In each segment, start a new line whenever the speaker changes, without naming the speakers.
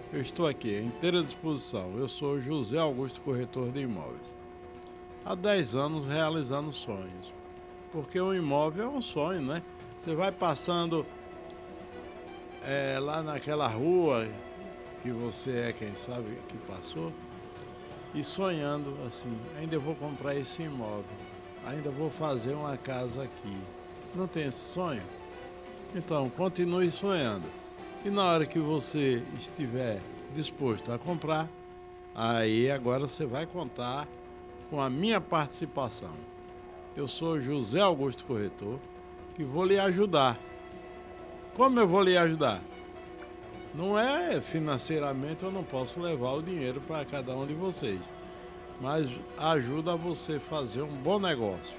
eu estou aqui à inteira disposição. Eu sou José Augusto, corretor de imóveis. Há 10 anos realizando sonhos. Porque o imóvel é um sonho, né? Você vai passando lá naquela rua que você quem sabe, que passou, e sonhando assim, ainda vou comprar esse imóvel, ainda vou fazer uma casa aqui. Não tem esse sonho? Então, continue sonhando. E na hora que você estiver disposto a comprar, aí agora você vai contar com a minha participação. Eu sou José Augusto Corretor, que vou lhe ajudar. Como eu vou lhe ajudar? Não é financeiramente, eu não posso levar o dinheiro para cada um de vocês, mas ajuda você a fazer um bom negócio,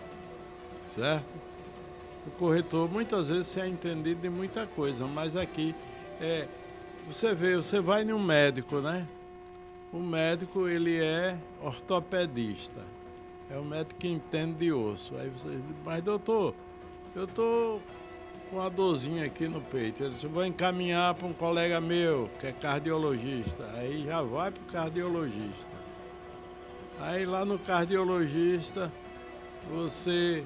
certo? O corretor muitas vezes se é entendido de muita coisa, mas aqui você vai em um médico, né? O médico, ele é ortopedista, é o médico que entende de osso. Aí você diz, mas doutor, eu tô com uma dorzinha aqui no peito. Ele disse, vou encaminhar para um colega meu, que é cardiologista. Aí já vai para o cardiologista. Aí lá no cardiologista, você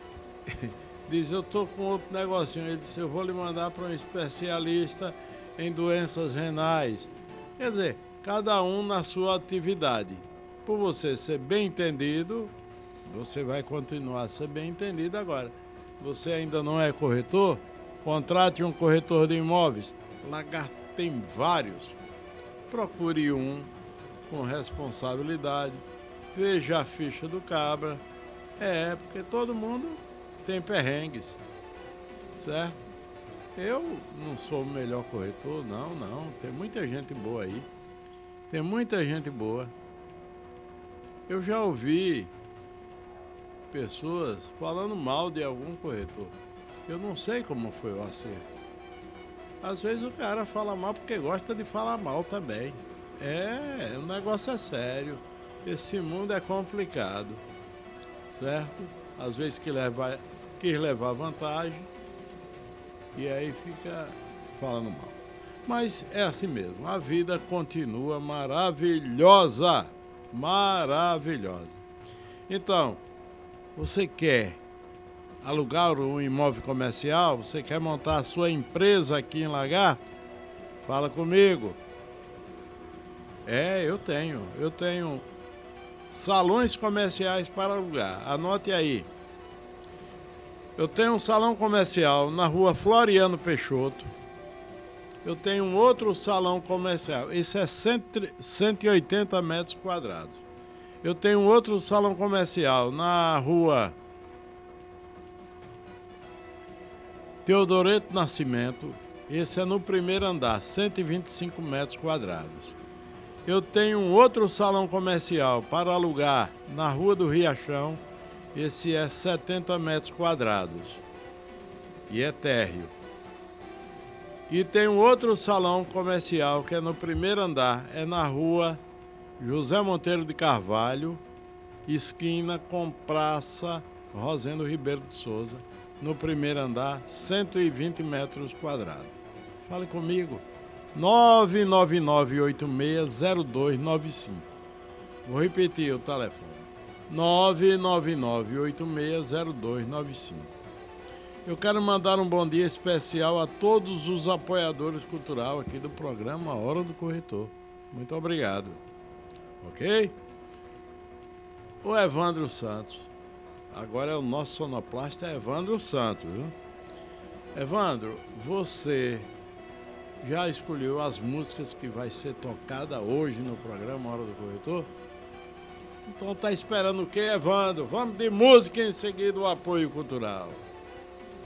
diz, eu estou com outro negocinho. Ele disse, eu vou lhe mandar para um especialista em doenças renais. Quer dizer, cada um na sua atividade. Por você ser bem entendido, você vai continuar a ser bem entendido agora. Você ainda não é corretor? Contrate um corretor de imóveis. Lagarto tem vários. Procure um com responsabilidade. Veja a ficha do cabra. Porque todo mundo tem perrengues, certo? Eu não sou o melhor corretor, não. Tem muita gente boa aí. Tem muita gente boa. Eu já ouvi pessoas falando mal de algum corretor. Eu não sei como foi o acerto. Às vezes o cara fala mal porque gosta de falar mal também. O negócio é sério. Esse mundo é complicado, certo? Às vezes quis levar vantagem e aí fica falando mal. Mas é assim mesmo, a vida continua maravilhosa, maravilhosa. Então, você quer alugar um imóvel comercial? Você quer montar a sua empresa aqui em Lagarto? Fala comigo. Eu tenho salões comerciais para alugar. Anote aí. Eu tenho um salão comercial na rua Floriano Peixoto. Eu tenho um outro salão comercial. Esse é 180 metros quadrados. Eu tenho um outro salão comercial na rua Teodoreto Nascimento. Esse é no primeiro andar, 125 metros quadrados. Eu tenho um outro salão comercial para alugar na Rua do Riachão. Esse é 70 metros quadrados e é térreo. E tem um outro salão comercial que é no primeiro andar, é na Rua José Monteiro de Carvalho, esquina com Praça Rosendo Ribeiro de Souza, no primeiro andar, 120 metros quadrados. Fale comigo. 999860295. Vou repetir o telefone. 999860295. Eu quero mandar um bom dia especial a todos os apoiadores culturais aqui do programa Hora do Corretor. Muito obrigado. Ok? O Evandro Santos. Agora é o nosso sonoplasta Evandro Santos, viu? Evandro, você já escolheu as músicas que vai ser tocada hoje no programa Hora do Corretor? Então tá esperando o quê, Evandro? Vamos de música em seguida o apoio cultural.